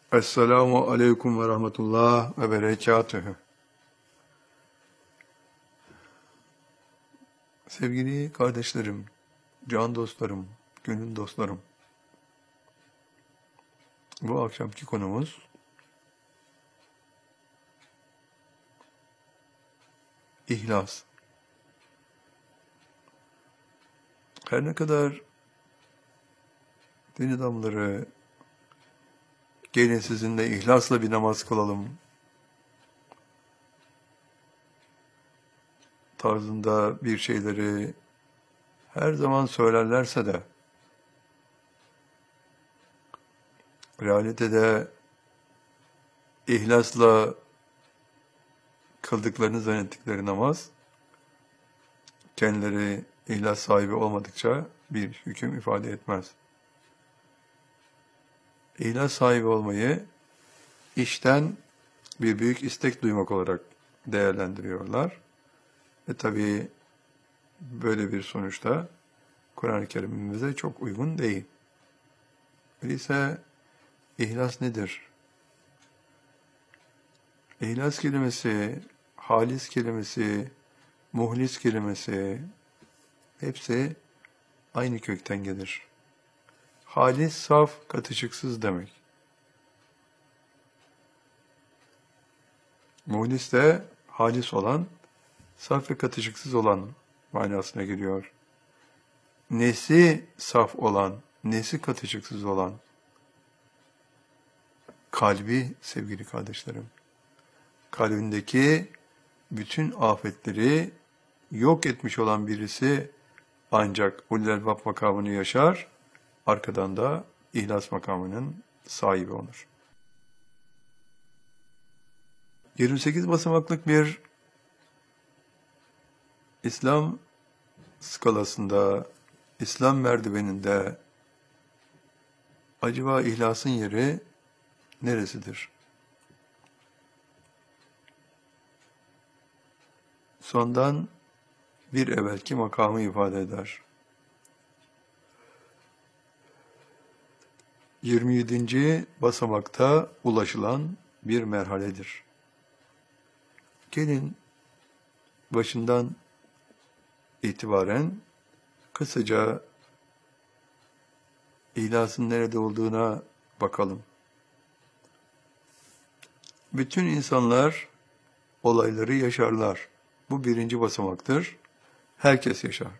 Esselamu aleyküm ve rahmetullah ve berekatühü. Sevgili kardeşlerim, can dostlarım, gönül dostlarım. Bu akşamki konumuz İhlas. Her ne kadar din adamları gelin sizinle ihlasla bir namaz kılalım tarzında bir şeyleri her zaman söylerlerse de realitede ihlasla kıldıklarını zannettikleri namaz kendileri ihlas sahibi olmadıkça bir hüküm ifade etmez. İhlas sahibi olmayı işten bir büyük istek duymak olarak değerlendiriyorlar. Tabii böyle bir sonuçta Kur'an-ı Kerim'imize çok uygun değil. Öyleyse ihlas nedir? İhlas kelimesi, halis kelimesi, muhlis kelimesi hepsi aynı kökten gelir. Halis, saf, katışıksız demek. Muhlis de halis olan, saf ve katışıksız olan manasına geliyor. Nesi saf olan, nesi katışıksız olan? Kalbi sevgili kardeşlerim. Kalbindeki bütün afetleri yok etmiş olan birisi ancak ulul elbab makamını yaşar, arkadan da ihlas makamının sahibi olur. 28 basamaklık bir İslam skalasında, İslam merdiveninde acaba ihlasın yeri neresidir? Sondan bir evvelki makamı ifade eder. 27. basamakta ulaşılan bir merhaledir. Gelin başından itibaren kısaca ihlasın nerede olduğuna bakalım. Bütün insanlar olayları yaşarlar. Bu birinci basamaktır. Herkes yaşar.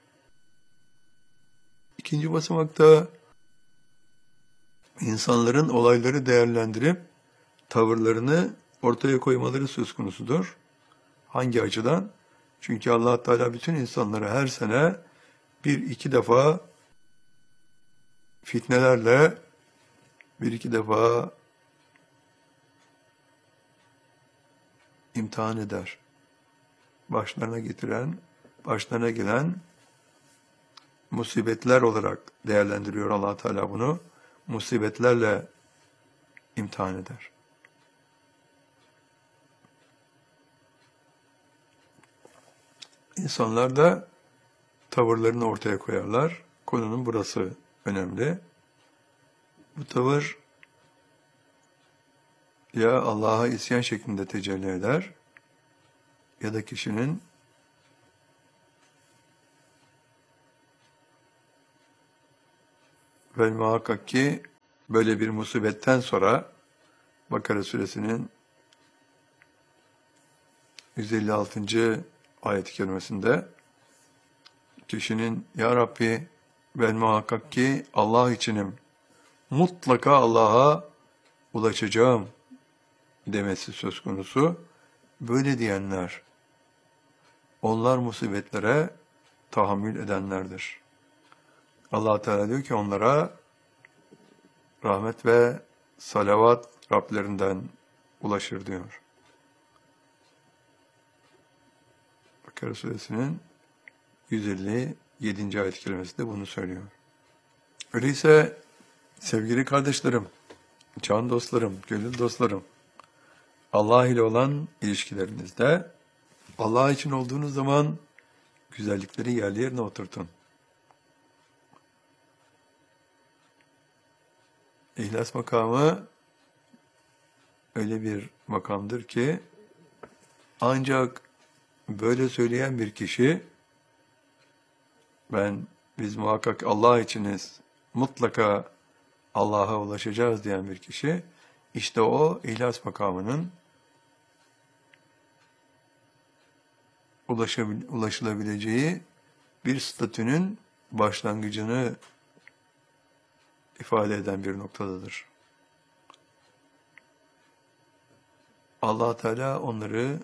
İkinci basamakta insanların olayları değerlendirip tavırlarını ortaya koymaları söz konusudur. Hangi açıdan? Çünkü Allah Teala bütün insanları her sene bir iki defa fitnelerle, bir iki defa imtihan eder. Başlarına gelen musibetler olarak değerlendiriyor Allah Teala bunu. Musibetlerle imtihan eder. İnsanlar da tavırlarını ortaya koyarlar. Konunun burası önemli. Bu tavır ya Allah'a isyan şeklinde tecelli eder ya da kişinin ve muhakkak ki böyle bir musibetten sonra Bakara suresinin 156. ayet-i kerimesinde kişinin ya Rabbi ben muhakkak ki Allah içinim, mutlaka Allah'a ulaşacağım demesi söz konusu. Böyle diyenler, onlar musibetlere tahammül edenlerdir. Allah Teala diyor ki onlara rahmet ve salavat Rablerinden ulaşır diyor. Bakara suresinin 157. ayet-i kerimesi de bunu söylüyor. Öyleyse sevgili kardeşlerim, can dostlarım, gönül dostlarım, Allah ile olan ilişkilerinizde Allah için olduğunuz zaman güzellikleri yerli yerine oturtun. İhlas makamı öyle bir makamdır ki ancak böyle söyleyen bir kişi, biz muhakkak Allah içiniz, mutlaka Allah'a ulaşacağız diyen bir kişi, işte o ihlas makamının ulaşılabileceği bir statünün başlangıcını ifade eden bir noktadadır. Allah Teala onları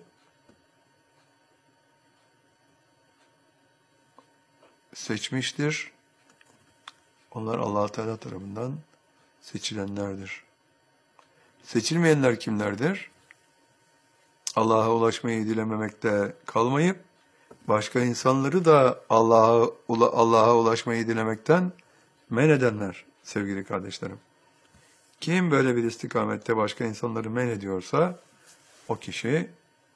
seçmiştir. Onlar Allah Teala tarafından seçilenlerdir. Seçilmeyenler kimlerdir? Allah'a ulaşmayı dilememekte kalmayıp başka insanları da Allah'a ulaşmayı dilemekten men edenler sevgili kardeşlerim. Kim böyle bir istikamette başka insanları men ediyorsa o kişi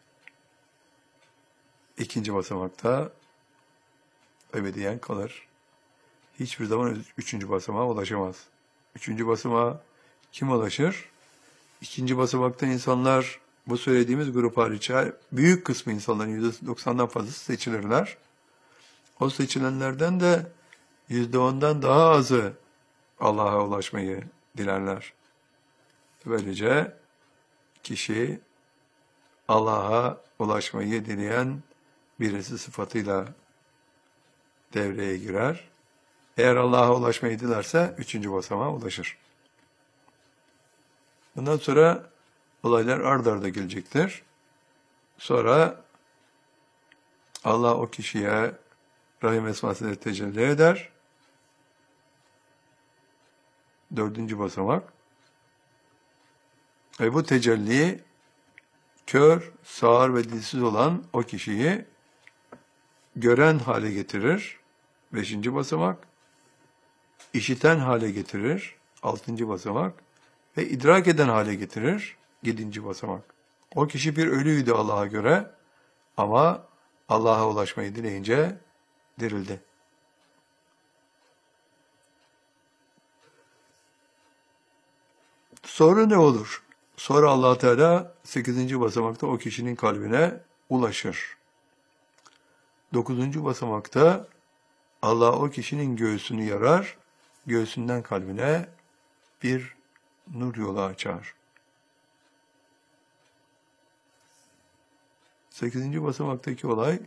ikinci basamakta ebediyen kalır. Hiçbir zaman üçüncü basamağa ulaşamaz. Üçüncü basamağa kim ulaşır? İkinci basamakta insanlar, bu söylediğimiz grup hariç büyük kısmı insanların %90'dan fazlası seçilirler. O seçilenlerden de %10'dan daha azı Allah'a ulaşmayı dilerler. Böylece kişi Allah'a ulaşmayı dileyen birisi sıfatıyla devreye girer. Eğer Allah'a ulaşmayı dilerse üçüncü basamağa ulaşır. Bundan sonra olaylar ard arda gelecektir. Sonra Allah o kişiye Rahim esmasıyla tecelli eder. Dördüncü basamak. Ve bu tecelli kör, sağır ve dilsiz olan o kişiyi gören hale getirir. Beşinci basamak. İşiten hale getirir. Altıncı basamak. Ve idrak eden hale getirir. Yedinci basamak. O kişi bir ölüydü Allah'a göre ama Allah'a ulaşmayı dileyince dirildi. Sonra ne olur? Sonra Allah Teala 8. basamakta o kişinin kalbine ulaşır. 9. basamakta Allah o kişinin göğsünü yarar, göğsünden kalbine bir nur yolu açar. 8. basamaktaki olay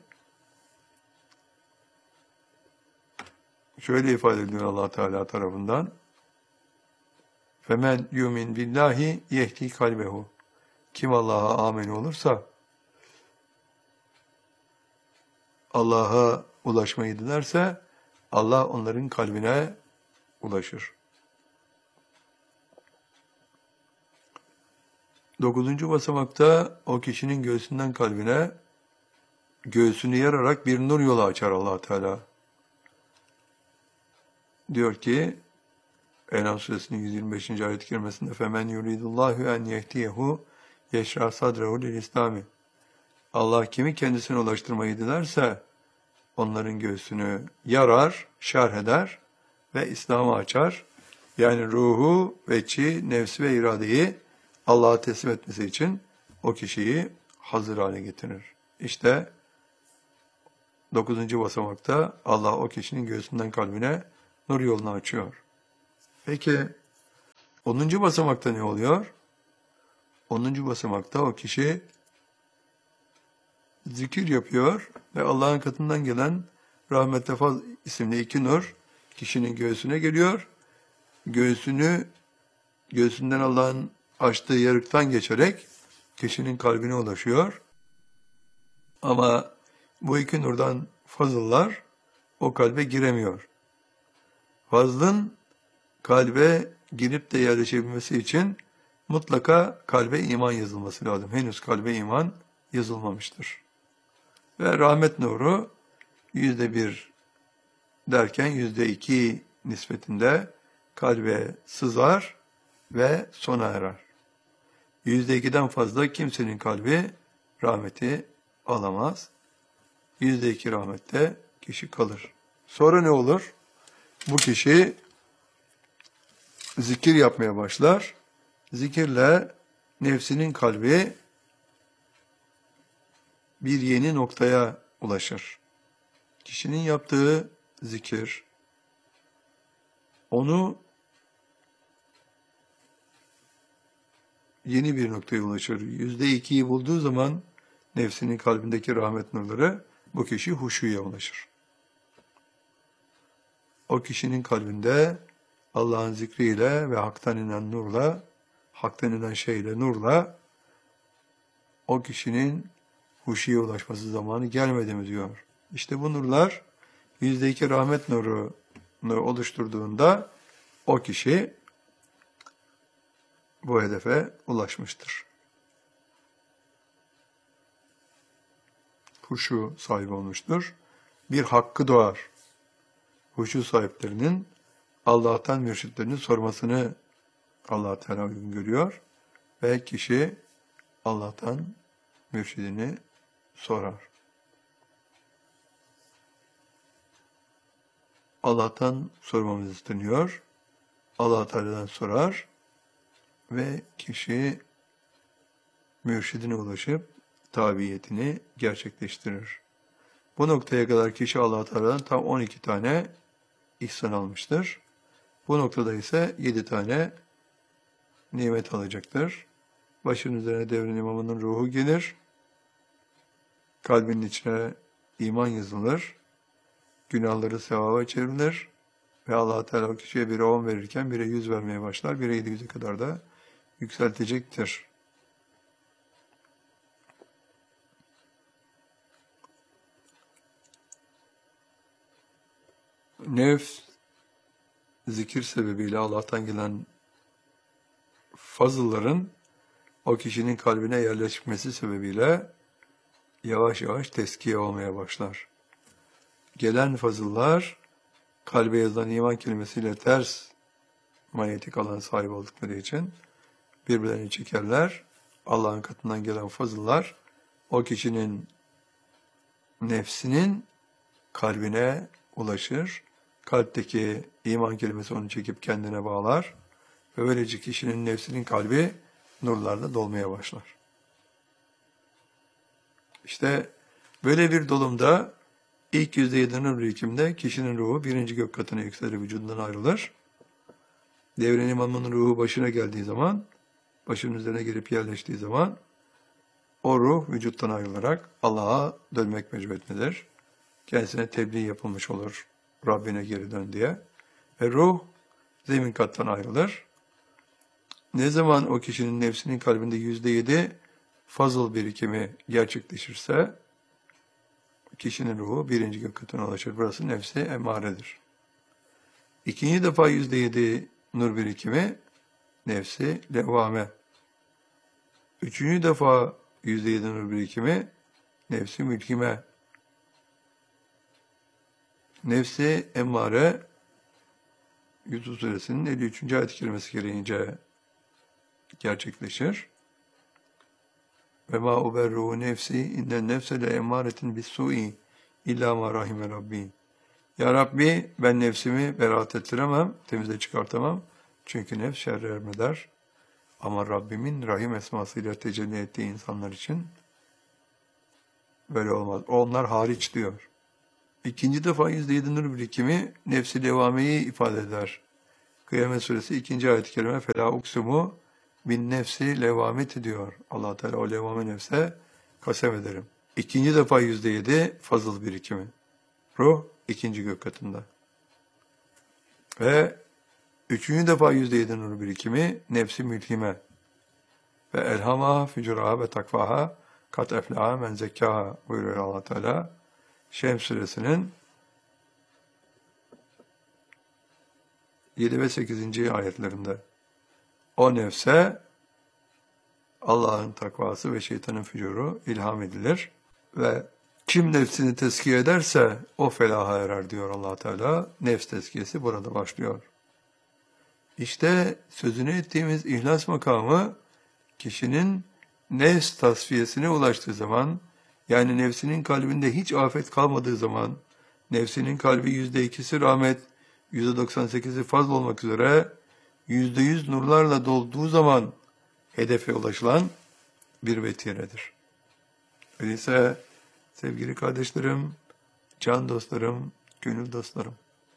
şöyle ifade ediliyor Allah Teala tarafından. Femen yumin billahi yehdi kalbehu. Kim Allah'a amin olursa, Allah'a ulaşmayı dilerse, Allah onların kalbine ulaşır. 9. basamakta o kişinin göğsünden kalbine, göğsünü yararak bir nur yolu açar Allah Teala. Diyor ki, En'am suresinin 125. ayet-i kerimesinde فَمَنْ يُرِيدُ اللّٰهُ اَنْ يَهْدِيَهُ يَشْرَى صَدْرَهُ لِلْاِسْلَامِ. Allah kimi kendisine ulaştırmayı dilerse onların göğsünü yarar, şerh eder ve İslam'ı açar. Yani ruhu, veçi, nefsi ve iradeyi Allah'a teslim etmesi için o kişiyi hazır hale getirir. İşte 9. basamakta Allah o kişinin göğsünden kalbine nur yolunu açıyor. Peki 10. basamakta ne oluyor? 10. basamakta o kişi zikir yapıyor ve Allah'ın katından gelen rahmet-i faz isimli iki nur kişinin göğsüne geliyor. Göğsünden Allah'ın açtığı yarıktan geçerek kişinin kalbine ulaşıyor. Ama bu iki nurdan fazıllar o kalbe giremiyor. Fazlın kalbe girip de yerleşebilmesi için mutlaka kalbe iman yazılması lazım. Henüz kalbe iman yazılmamıştır. Ve rahmet nuru %1 derken %2 nispetinde kalbe sızar ve sona erer. %2'den fazla kimsenin kalbi rahmeti alamaz. %2 rahmette kişi kalır. Sonra ne olur? Bu kişi zikir yapmaya başlar. Zikirle nefsinin kalbi bir yeni noktaya ulaşır. Kişinin yaptığı zikir, onu yeni bir noktaya ulaşır. %2'yi bulduğu zaman nefsinin kalbindeki rahmet nurları bu kişi huşuya ulaşır. O kişinin kalbinde Allah'ın zikriyle ve haktan inen nurla, haktan inen şeyle, nurla o kişinin huşuya ulaşması zamanı gelmedi mi diyor. İşte bu nurlar %2 rahmet nurunu oluşturduğunda o kişi bu hedefe ulaşmıştır. Huşu sahibi olmuştur. Bir hakkı doğar. Huşu sahiplerinin Allah'tan mürşitlerinin sormasını Allah Teala uygun görüyor ve kişi Allah'tan mürşidini sorar. Allah'tan sormamız isteniyor. Allah Teala'dan sorar ve kişi mürşidine ulaşıp tabiyetini gerçekleştirir. Bu noktaya kadar kişi Allah Teala'dan tam 12 tane ihsan almıştır. Bu noktada ise 7 tane nimet alacaktır. Başının üzerine devrin imamının ruhu gelir. Kalbinin içine iman yazılır. Günahları sevaba çevrilir. Ve Allah Teala o kişiye bire 10 verirken bire 100 vermeye başlar. Bire 700'e kadar da yükseltecektir. Nefs, zikir sebebiyle Allah'tan gelen fazılların o kişinin kalbine yerleşmesi sebebiyle yavaş yavaş teskiye olmaya başlar. Gelen fazıllar kalbe yazılan iman kelimesiyle ters manyetik alan sahibi oldukları için birbirlerini çekerler. Allah'ın katından gelen fazıllar o kişinin nefsinin kalbine ulaşır. Kalpteki iman kelimesi onu çekip kendine bağlar. Ve böylece kişinin nefsinin kalbi nurlarla dolmaya başlar. İşte böyle bir dolumda ilk %7 nur birikimde kişinin ruhu 1. gök katına yükselir, vücudundan ayrılır. Devrin imamının ruhu başına geldiği zaman, başının üzerine girip yerleştiği zaman o ruh vücuttan ayrılarak Allah'a dönmek mecburiyetindedir. Kendisine tebliğ yapılmış olur Rabbine geri dön diye. Ve ruh zemin kattan ayrılır. Ne zaman o kişinin nefsinin kalbinde %7 fazıl birikimi gerçekleşirse kişinin ruhu 1. gök katına ulaşır. Burası nefsi emmaredir. İkinci defa %7 nur birikimi nefsi levvame. Üçüncü defa %7 nur birikimi nefsi mülkime. Nefsi emmare Yusuf Suresinin 53. ayet-i kerimesi gereğince gerçekleşir. Ve ma uberru nefsi innen nefse le emaretin bis-su'i illa ma rahime rabbi. Ya Rabbi, ben nefsimi beraat ettiremem, temize çıkartamam. Çünkü nefs şerre emreder. Ama Rabbimin rahim esmasıyla tecelli ettiği insanlar için böyle olmaz. Onlar hariç diyor. İkinci defa %7 nur birikimi nefsi levameyi ifade eder. Kıyamet Suresi 2. ayet-i kerime فَلَا اُقْسُمُ bin nefsi levameti diyor. Allah Teala o levame nefse kasem ederim. İkinci defa %7 fazıl birikimi. Ruh 2. gök katında. Ve üçüncü defa %7 nur birikimi nefsi mülhime. Ve elhamaha fücuraha ve takvaha kat eflaha men zekkaha buyuruyor Allah Teala. Şems Suresinin 7 ve 8. ayetlerinde. O nefse Allah'ın takvası ve şeytanın fücuru ilham edilir ve kim nefsini tezkiye ederse o felaha erer diyor Allah Teala. Nefs tezkiyesi burada başlıyor. İşte sözünü ettiğimiz ihlas makamı kişinin nefs tasfiyesine ulaştığı zaman, yani nefsinin kalbinde hiç afet kalmadığı zaman, nefsinin kalbi %2'si rahmet, %98'i fazl olmak üzere %100 nurlarla dolduğu zaman hedefe ulaşılan bir vetiredir. Öyleyse sevgili kardeşlerim, can dostlarım, gönül dostlarım,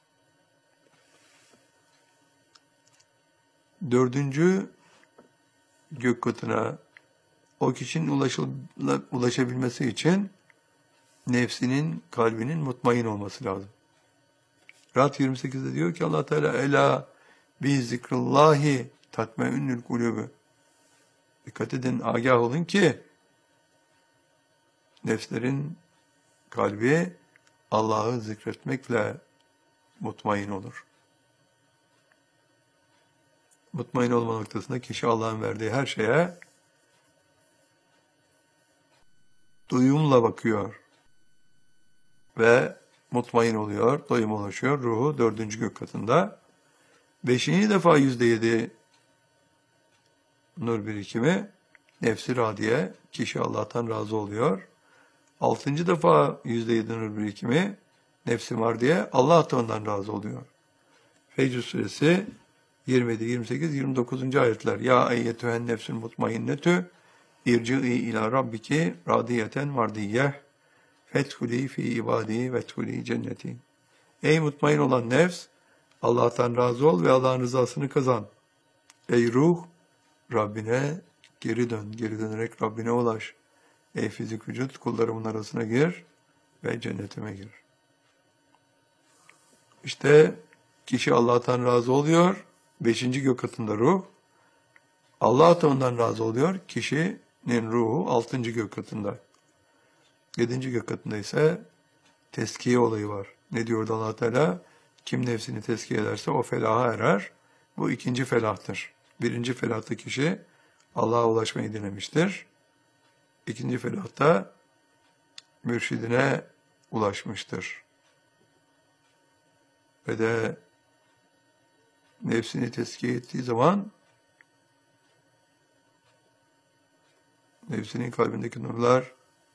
4. gök katına o kişinin ulaşabilmesi için nefsinin, kalbinin mutmain olması lazım. Ra'd 28'de diyor ki Allah Teala ela bi zikrullahi tatmainnül kulübü. Dikkat edin, agah olun ki nefslerin kalbi Allah'ı zikretmekle mutmain olur. Mutmain olma noktasında kişi Allah'ın verdiği her şeye duyumla bakıyor ve mutmain oluyor, doyuma ulaşıyor. Ruhu 4. gök katında. 5. defa %7 nur birikimi, nefs-i radiye, kişi Allah'tan razı oluyor. 6. defa %7 nur birikimi, nefs-i mardiye, Allah da ondan razı oluyor. Fecr suresi 27, 28, 29. ayetler. Ya eyyetühen nefsül mutmainnetü irci'i ila rabbiki radiyeten mardiyyeh fethuli fi ibadi vethuli cenneti. Ey mutmain olan nefs, Allah'tan razı ol ve Allah'ın rızasını kazan. Ey ruh, Rabbine geri dön, geri dönerek Rabbine ulaş. Ey fizik vücut, kullarımın arasına gir ve cennetime gir. İşte kişi Allah'tan razı oluyor, 5. gök katında ruh. Allah da ondan razı oluyor, kişinin ruhu 6. gök katında. 7. gök katında ise teskiye olayı var. Ne diyordu Allah Teala? Kim nefsini teskiye ederse o felaha erer. Bu 2. felahtır. 1. felahta kişi Allah'a ulaşmayı dilemiştir. 2. felahta mürşidine ulaşmıştır. Ve de nefsini teskiye ettiği zaman nefsinin kalbindeki nurlar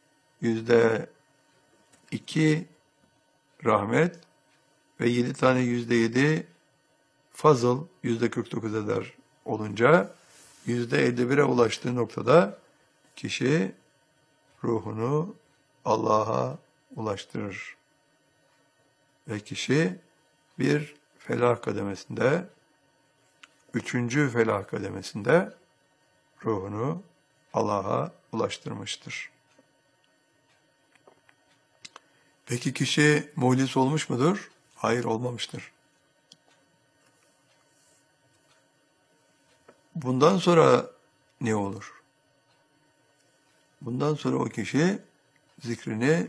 %2 rahmet ve 7 tane %7 fazıl %49 eder olunca %51'e ulaştığı noktada kişi ruhunu Allah'a ulaştırır. Ve kişi bir felah kademesinde, 3. felah kademesinde ruhunu Allah'a ulaştırmıştır. Peki kişi muhlis olmuş mudur? Hayır, olmamıştır. Bundan sonra ne olur? Bundan sonra o kişi zikrini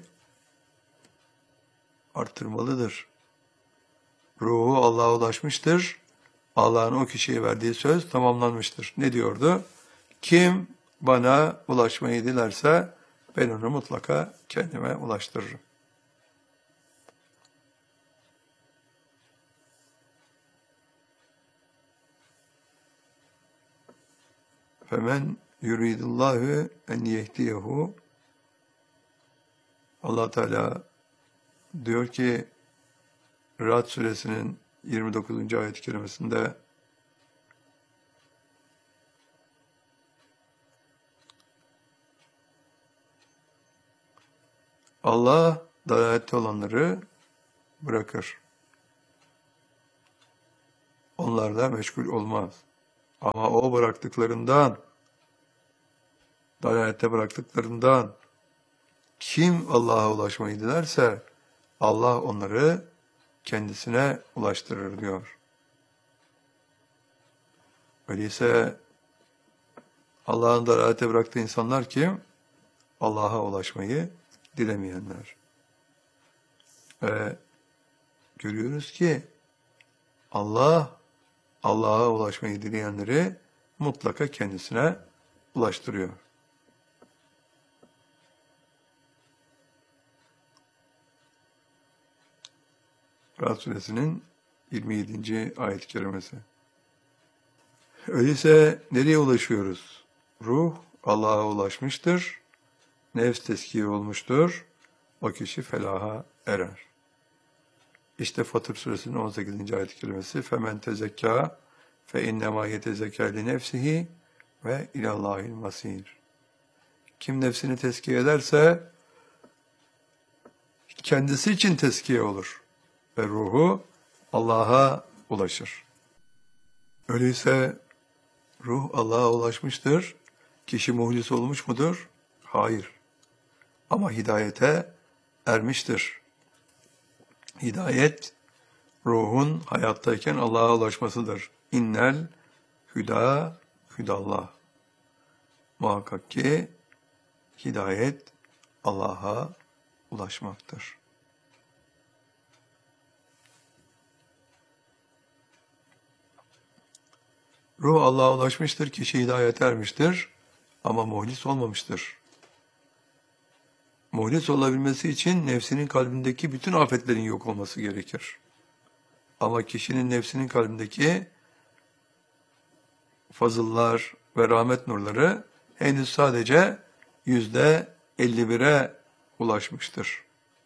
arttırmalıdır. Ruhu Allah'a ulaşmıştır. Allah'ın o kişiye verdiği söz tamamlanmıştır. Ne diyordu? Kim bana ulaşmayı dilerse ben onu mutlaka kendime ulaştırırım. Femen yuridullahu en yehdiyehu. Allah Teala diyor ki Ra'd suresinin 29. ayet-i kerimesinde Allah dalalette olanları bırakır. Onlarla meşgul olmaz. Ama o bıraktıklarından, dalalette bıraktıklarından kim Allah'a ulaşmayı dilerse Allah onları kendisine ulaştırır diyor. Öyleyse Allah'ın dalalete bıraktığı insanlar kim? Allah'a ulaşmayı dilemeyenler. Ve görüyoruz ki Allah'a ulaşmayı dileyenleri mutlaka kendisine ulaştırıyor. Ra'd suresinin 27. ayet-i kerimesi. Öyleyse nereye ulaşıyoruz? Ruh Allah'a ulaşmıştır, nefs teskiye olmuştur, o kişi felaha erer. İşte Fatır suresinin 18. ayet-i kerimesi. فَمَنْ تَزَكَّى فَاِنَّمَا يَتَزَكَّى لِنَفْسِهِ ve ilallahil masir. Kim nefsini tezkiye ederse kendisi için tezkiye olur ve ruhu Allah'a ulaşır. Öyleyse ruh Allah'a ulaşmıştır. Kişi muhlis olmuş mudur? Hayır. Ama hidayete ermiştir. Hidayet, ruhun hayattayken Allah'a ulaşmasıdır. İnnel hüda hüdallah. Muhakkak ki hidayet Allah'a ulaşmaktır. Ruh Allah'a ulaşmıştır, kişi hidayete ermiştir ama muhlis olmamıştır. Muhlis olabilmesi için nefsinin kalbindeki bütün afetlerin yok olması gerekir. Ama kişinin nefsinin kalbindeki fazıllar ve rahmet nurları henüz sadece %51'e ulaşmıştır.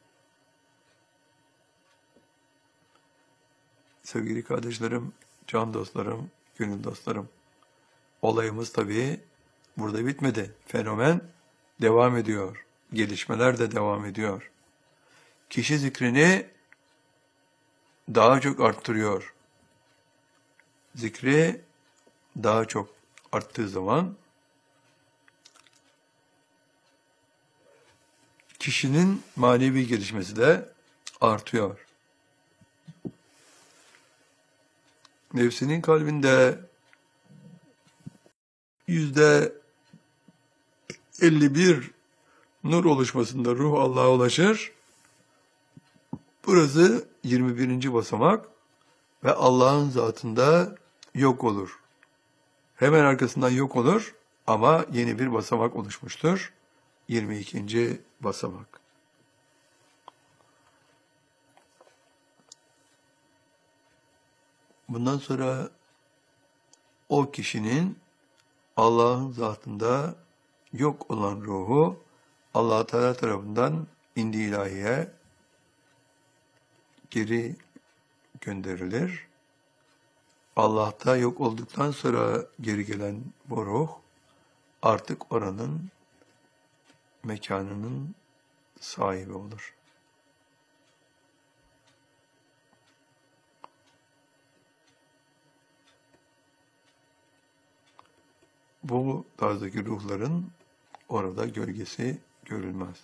Sevgili kardeşlerim, can dostlarım, gönül dostlarım, olayımız tabii burada bitmedi. Fenomen devam ediyor. Gelişmeler de devam ediyor. Kişi zikrini daha çok arttırıyor. Zikri daha çok arttığı zaman kişinin manevi gelişmesi de artıyor. Nefsinin kalbinde %51 nur oluşmasında ruh Allah'a ulaşır. Burası 21. basamak ve Allah'ın zatında yok olur. Hemen arkasından yok olur ama yeni bir basamak oluşmuştur. 22. basamak. Bundan sonra o kişinin Allah'ın zatında yok olan ruhu Allah Teala tarafından indi ilahiye geri gönderilir. Allah'ta yok olduktan sonra geri gelen bu ruh artık oranın mekanının sahibi olur. Bu tarzdaki ruhların orada gölgesi görülmez.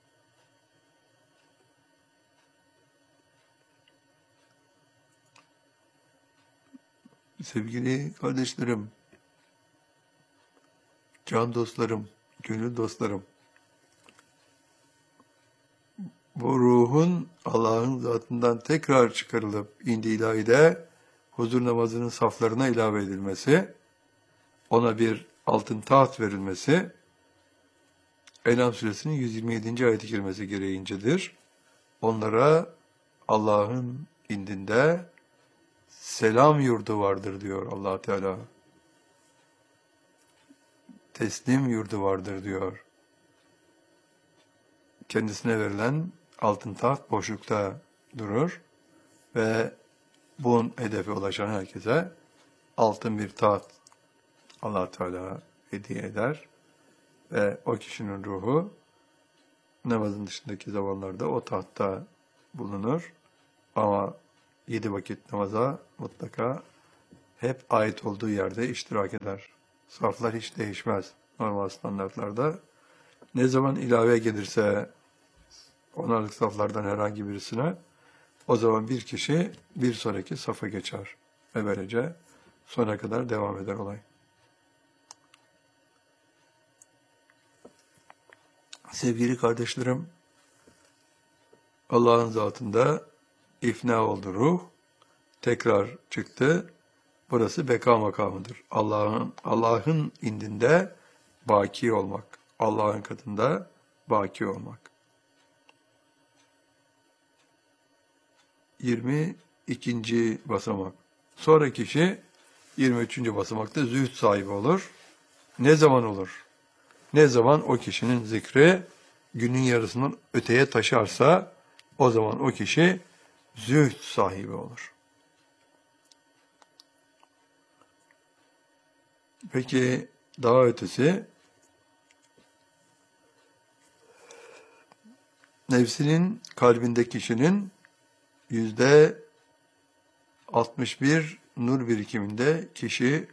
Sevgili kardeşlerim, can dostlarım, gönül dostlarım, bu ruhun Allah'ın zatından tekrar çıkarılıp indi ilahide huzur namazının saflarına ilave edilmesi, ona bir altın taht verilmesi, En'am suresinin 127. ayet-i kerimesi gereğincedir. Onlara Allah'ın indinde selam yurdu vardır diyor Allah Teala. Teslim yurdu vardır diyor. Kendisine verilen altın taht boşlukta durur ve bunun hedefe ulaşan herkese altın bir taht Allah Teala hediye eder ve o kişinin ruhu namazın dışındaki zamanlarda o tahtta bulunur. Ama 7 vakit namaza mutlaka hep ait olduğu yerde iştirak eder. Saflar hiç değişmez normal standartlarda. Ne zaman ilave gelirse onarlık saflardan herhangi birisine o zaman bir kişi bir sonraki safa geçer. Ve böylece sona kadar devam eder olay. Sevgili kardeşlerim, Allah'ın zatında ifna oldu ruh, tekrar çıktı. Burası beka makamıdır. Allah'ın indinde baki olmak, Allah'ın katında baki olmak. 22. basamak. Sonra kişi 23. basamakta zühd sahibi olur. Ne zaman olur? Ne zaman o kişinin zikri günün yarısından öteye taşarsa o zaman o kişi zühd sahibi olur. Peki daha ötesi, nefsinin kalbindeki kişinin %61 nur birikiminde kişi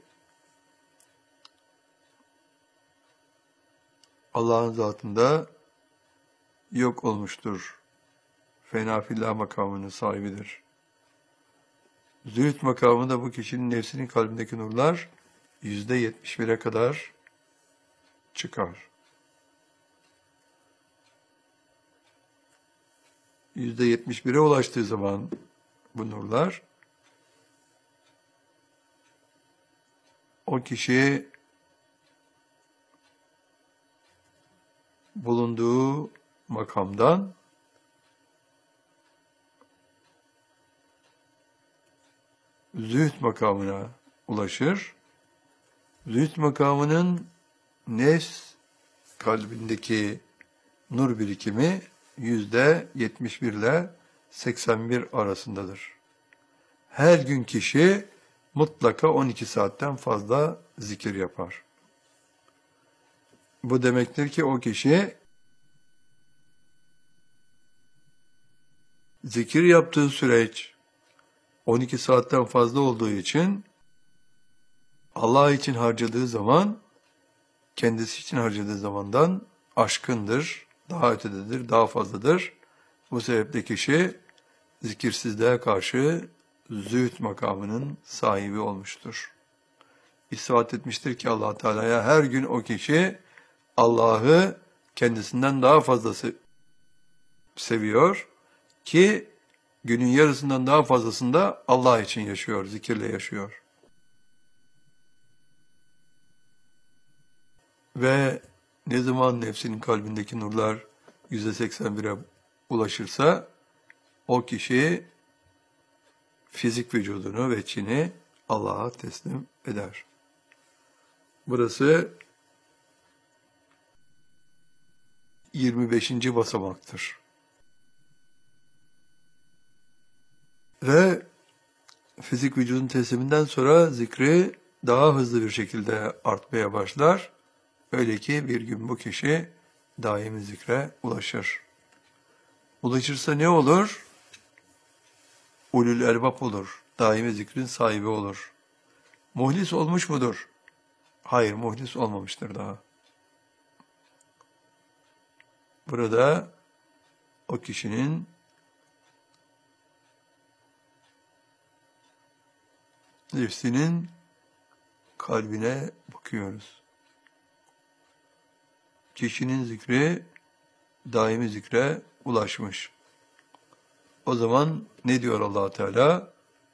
Allah'ın zatında yok olmuştur. Fena fillah makamının sahibidir. Zühd makamında bu kişinin nefsinin kalbindeki nurlar %71'e kadar çıkar. %71'e ulaştığı zaman bu nurlar, o kişi bulunduğu makamdan zühd makamına ulaşır. Zühd makamının nefs kalbindeki nur birikimi %71 ile 81 arasındadır. Her gün kişi mutlaka 12 saatten fazla zikir yapar. Bu demektir ki o kişi zikir yaptığı süreç 12 saatten fazla olduğu için Allah için harcadığı zaman kendisi için harcadığı zamandan aşkındır, daha ötededir, daha fazladır. Bu sebeple kişi zikirsizliğe karşı zühd makamının sahibi olmuştur. İspat etmiştir ki Allah Teala'ya her gün o kişi Allah'ı kendisinden daha fazla seviyor ki günün yarısından daha fazlasında Allah için yaşıyor, zikirle yaşıyor. Ve ne zaman nefsinin kalbindeki nurlar %81'e ulaşırsa o kişi fizik vücudunu ve içini Allah'a teslim eder. Burası 25. basamaktır. Ve fizik vücudun tesliminden sonra zikri daha hızlı bir şekilde artmaya başlar. Öyle ki bir gün bu kişi daimi zikre ulaşır. Ulaşırsa ne olur? Ulul elbab olur. Daimi zikrin sahibi olur. Muhlis olmuş mudur? Hayır, muhlis olmamıştır daha. Burada o kişinin nefsinin kalbine bakıyoruz. Kişinin zikri daimi zikre ulaşmış. O zaman ne diyor Allah Teala?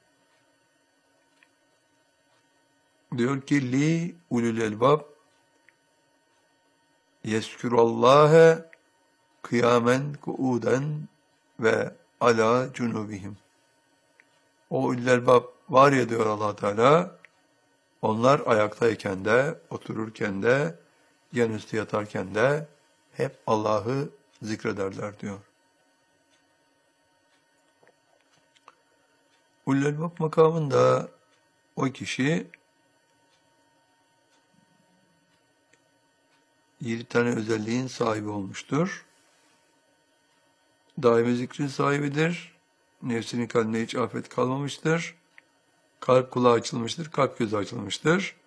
Diyor ki li ulul elbab yezkurallâhe kıyamen kuuden ve ala cunubihim. O ulul elbab var ya diyor Allah Teala, onlar ayaktayken de, otururken de, yan üstü yatarken de hep Allah'ı zikrederler diyor. Ulul elbab makamında o kişi 7 tane özelliğin sahibi olmuştur. Daimi zikrin sahibidir. Nefsinin kalbine hiç afet kalmamıştır. Kalp kulağı açılmıştır, kalp gözü açılmıştır.